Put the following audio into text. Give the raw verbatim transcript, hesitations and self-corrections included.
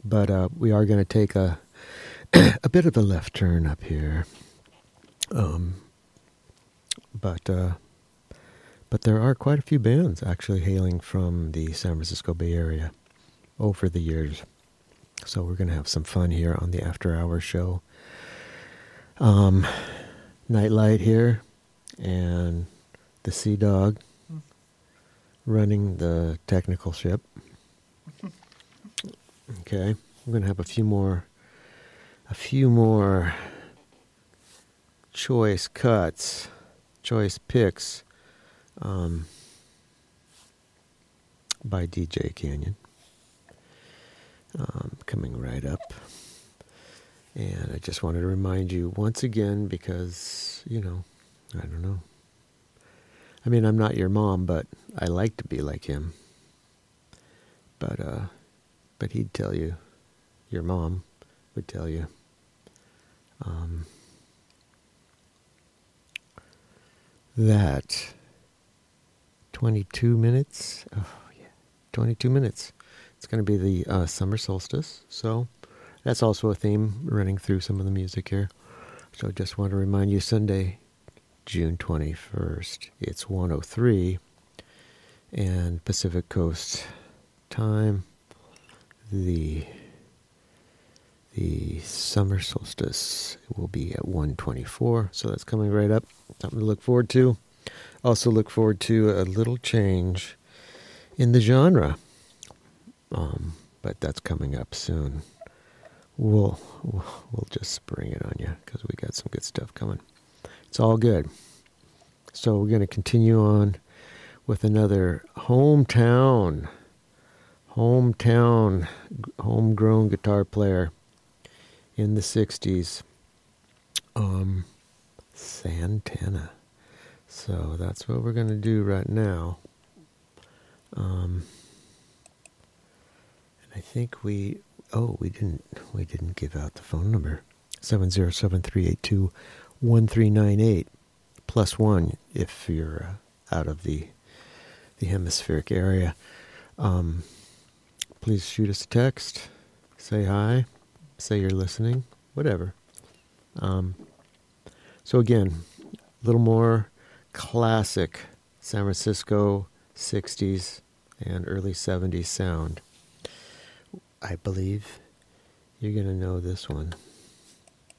But uh, we are going to take a a bit of a left turn up here. Um, but uh, but there are quite a few bands actually hailing from the San Francisco Bay Area over the years. So we're going to have some fun here on the After Hours show. Um, Nightlight here and the Sea Dog running the technical ship. Okay, we're going to have a few more, a few more choice cuts, choice picks um, by D J Canyon. Um, coming right up. And I just wanted to remind you once again because, you know, I don't know. I mean, I'm not your mom, but I like to be like him. But, uh, but he'd tell you, your mom would tell you, um, that twenty-two minutes, oh yeah, twenty-two minutes. It's going to be the uh, summer solstice, so that's also a theme running through some of the music here. So just want to remind you, Sunday, June twenty-first, it's one oh three, and Pacific Coast time, the the summer solstice will be at one twenty-four, so that's coming right up. Something to look forward to. Also look forward to a little change in the genre. Um, but that's coming up soon. We'll, we'll we'll just spring it on you because we got some good stuff coming. It's all good. So we're going to continue on with another hometown, hometown, homegrown guitar player in the sixties, um, Santana. So that's what we're going to do right now. Um. I think we, oh, we didn't, we didn't give out the phone number. seven zero seven, three eight two, one three nine eight, plus one if you're uh, out of the the hemispheric area. Um, please shoot us a text, say hi, say you're listening, whatever. Um, so again, a little more classic San Francisco sixties and early seventies sound. I believe you're going to know this one.